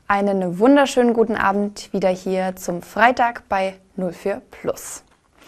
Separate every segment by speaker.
Speaker 1: Einen wunderschönen guten Abend wieder hier zum Freitag bei 04 Plus.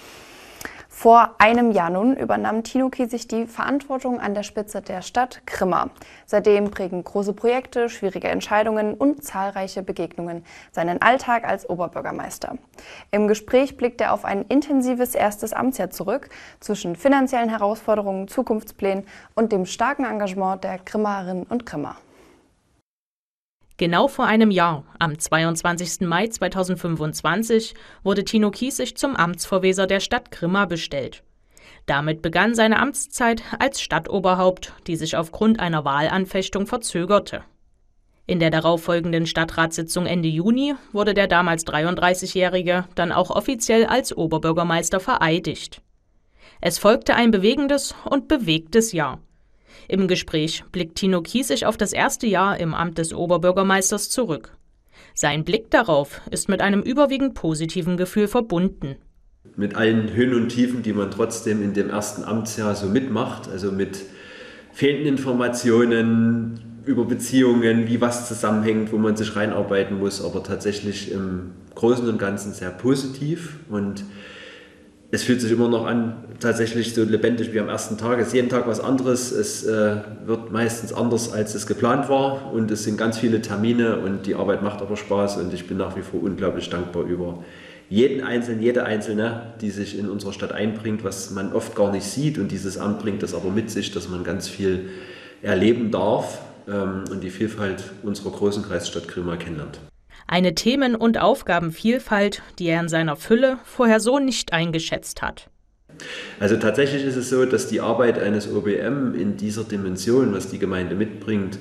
Speaker 1: Vor einem Jahr nun übernahm Tino Kiesig die Verantwortung an der Spitze der Stadt Grimma. Seitdem prägen große Projekte, schwierige Entscheidungen und zahlreiche Begegnungen seinen Alltag als Oberbürgermeister. Im Gespräch blickt er auf ein intensives erstes Amtsjahr zurück, zwischen finanziellen Herausforderungen, Zukunftsplänen und dem starken Engagement der Grimmerinnen und Grimmer.
Speaker 2: Genau vor einem Jahr, am 22. Mai 2025, wurde Tino Kiesig zum Amtsverweser der Stadt Grimma bestellt. Damit begann seine Amtszeit als Stadtoberhaupt, die sich aufgrund einer Wahlanfechtung verzögerte. In der darauffolgenden Stadtratssitzung Ende Juni wurde der damals 33-Jährige dann auch offiziell als Oberbürgermeister vereidigt. Es folgte ein bewegendes und bewegtes Jahr. Im Gespräch blickt Tino Kiesig auf das erste Jahr im Amt des Oberbürgermeisters zurück. Sein Blick darauf ist mit einem überwiegend positiven Gefühl verbunden.
Speaker 3: Mit allen Höhen und Tiefen, die man trotzdem in dem ersten Amtsjahr so mitmacht, also mit fehlenden Informationen über Beziehungen, wie was zusammenhängt, wo man sich reinarbeiten muss, aber tatsächlich im Großen und Ganzen sehr positiv. Und es fühlt sich immer noch an, tatsächlich so lebendig wie am ersten Tag. Es ist jeden Tag was anderes. Es wird meistens anders, als es geplant war. Und es sind ganz viele Termine und die Arbeit macht aber Spaß. Und ich bin nach wie vor unglaublich dankbar über jeden Einzelnen, jede Einzelne, die sich in unserer Stadt einbringt, was man oft gar nicht sieht. Und dieses Amt bringt das aber mit sich, dass man ganz viel erleben darf und die Vielfalt unserer großen Kreisstadt Grimma kennenlernt.
Speaker 2: Eine Themen- und Aufgabenvielfalt, die er in seiner Fülle vorher so nicht eingeschätzt hat.
Speaker 3: Also tatsächlich ist es so, dass die Arbeit eines OBM in dieser Dimension, was die Gemeinde mitbringt,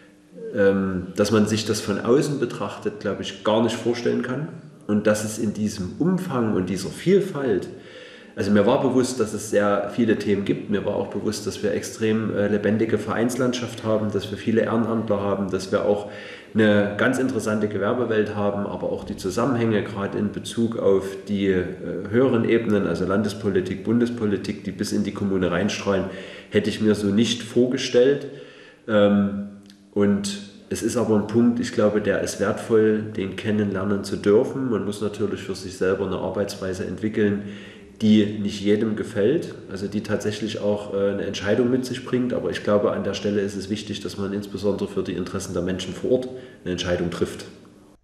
Speaker 3: dass man sich das von außen betrachtet, glaube ich, gar nicht vorstellen kann. Und dass es in diesem Umfang und dieser Vielfalt, also mir war bewusst, dass es sehr viele Themen gibt. Mir war auch bewusst, dass wir extrem lebendige Vereinslandschaft haben, dass wir viele Ehrenamtler haben, dass wir auch eine ganz interessante Gewerbewelt haben, aber auch die Zusammenhänge gerade in Bezug auf die höheren Ebenen, also Landespolitik, Bundespolitik, die bis in die Kommune reinstrahlen, hätte ich mir so nicht vorgestellt. Und es ist aber ein Punkt, ich glaube, der ist wertvoll, den kennenlernen zu dürfen. Man muss natürlich für sich selber eine Arbeitsweise entwickeln, die nicht jedem gefällt, also die tatsächlich auch eine Entscheidung mit sich bringt. Aber ich glaube, an der Stelle ist es wichtig, dass man insbesondere für die Interessen der Menschen vor Ort eine Entscheidung trifft.